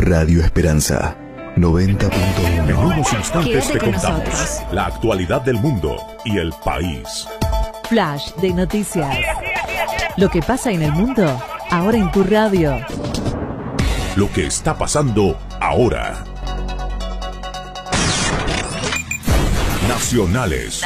Radio Esperanza 90.1. En unos instantes te contamos nosotros la actualidad del mundo y el país. Flash de noticias. Lo que pasa en el mundo, ahora en tu radio. Lo que está pasando ahora. Nacionales.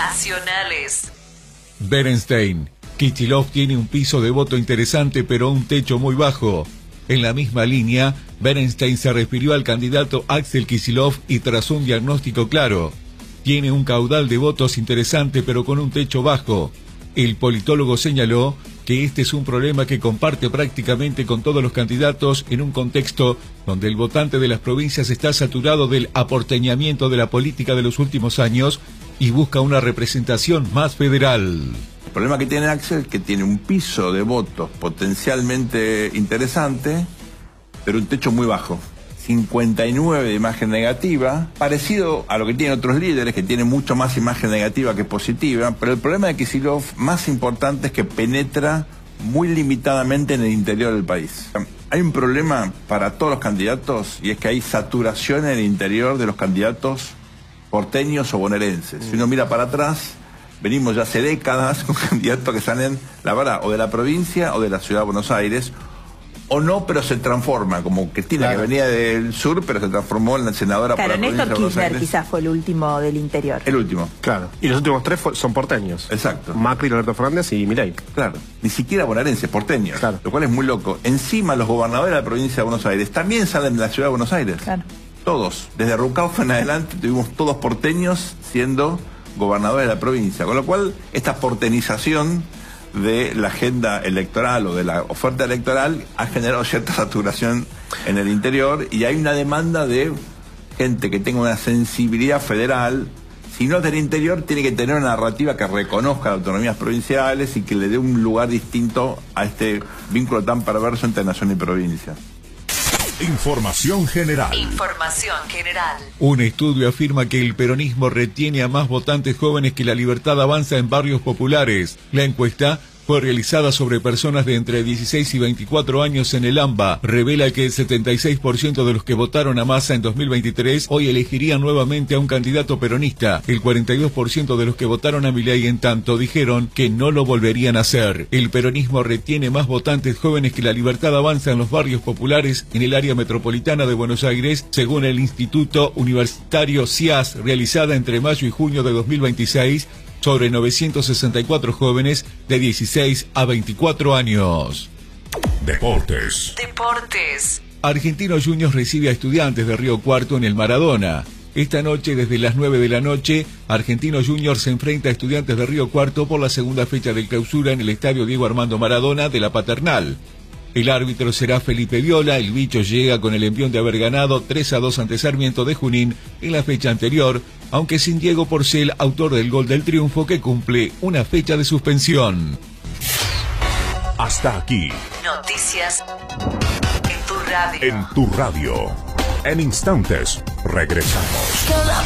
Berenstein. Kichilov tiene un piso de voto interesante, pero un techo muy bajo. En la misma línea, Berenstein se refirió al candidato Axel Kicillof y trazó un diagnóstico claro. Tiene un caudal de votos interesante, pero con un techo bajo. El politólogo señaló que este es un problema que comparte prácticamente con todos los candidatos en un contexto donde el votante de las provincias está saturado del aporteñamiento de la política de los últimos años y busca una representación más federal. El problema que tiene Axel es que tiene un piso de votos potencialmente interesante, pero un techo muy bajo. 59 de imagen negativa, parecido a lo que tienen otros líderes, que tienen mucho más imagen negativa que positiva, pero el problema de Kicillof más importante es que penetra muy limitadamente en el interior del país. Hay un problema para todos los candidatos y es que hay saturación en el interior de los candidatos porteños o bonaerenses. Si uno mira para atrás, venimos ya hace décadas con candidatos que salen, la verdad, o de la provincia o de la ciudad de Buenos Aires, o no, pero se transforma, como Cristina, que venía del sur, pero se transformó en la senadora para la provincia de Buenos Aires. Quizás fue el último del interior. El último. Claro. Y los últimos tres son porteños. Exacto. Macri, Alberto Fernández y Milei. Claro. Ni siquiera bonaerenses, porteños. Claro. Lo cual es muy loco. Encima, los gobernadores de la provincia de Buenos Aires también salen de la ciudad de Buenos Aires. Claro. Todos. Desde Rucauf en adelante tuvimos todos porteños siendo gobernadores de la provincia. Con lo cual, esta portenización de la agenda electoral o de la oferta electoral ha generado cierta saturación en el interior y hay una demanda de gente que tenga una sensibilidad federal. Si no es del interior, tiene que tener una narrativa que reconozca las autonomías provinciales y que le dé un lugar distinto a este vínculo tan perverso entre nación y provincia. Información general. Un estudio afirma que el peronismo retiene a más votantes jóvenes que la Libertad Avanza en barrios populares. La encuesta fue realizada sobre personas de entre 16 y 24 años en el AMBA. Revela que el 76% de los que votaron a Massa en 2023 hoy elegirían nuevamente a un candidato peronista. El 42% de los que votaron a Milei, en tanto, dijeron que no lo volverían a hacer. El peronismo retiene más votantes jóvenes que la Libertad Avanza en los barrios populares en el área metropolitana de Buenos Aires, según el Instituto Universitario CIAS, realizada entre mayo y junio de 2026, sobre 964 jóvenes de 16 a 24 años. Deportes. Argentinos Juniors recibe a Estudiantes de Río Cuarto en el Maradona. Esta noche, desde las 9 de la noche, Argentinos Juniors se enfrenta a Estudiantes de Río Cuarto por la segunda fecha de clausura en el Estadio Diego Armando Maradona de la Paternal. El árbitro será Felipe Viola. El bicho llega con el envión de haber ganado 3-2 ante Sarmiento de Junín en la fecha anterior, aunque sin Diego Porcel, autor del gol del triunfo, que cumple una fecha de suspensión. Hasta aquí. Noticias en tu radio. En tu radio. En instantes, regresamos.